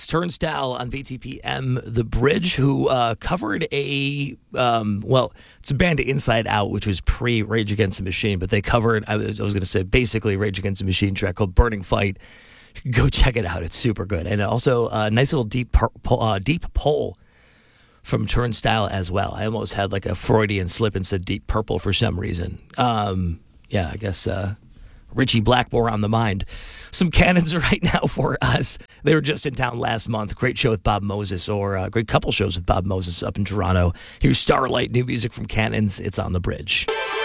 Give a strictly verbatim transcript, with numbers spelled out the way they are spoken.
Turnstile on B T P M The Bridge, who uh, covered a, um, well, it's a band Inside Out, which was pre-Rage Against the Machine, but they covered, I was, I was going to say, basically Rage Against the Machine track called Burning Fight. Go check it out. It's super good. And also a nice little deep pur- uh, deep pull from Turnstile as well. I almost had like a Freudian slip and said Deep Purple for some reason. Um, yeah, I guess uh, Richie Blackmore on the mind. Some Cannons right now for us. They were just in town last month. Great show with Bob Moses, or a great couple shows with Bob Moses up in Toronto. Here's Starlight, new music from Cannons. It's on the Bridge.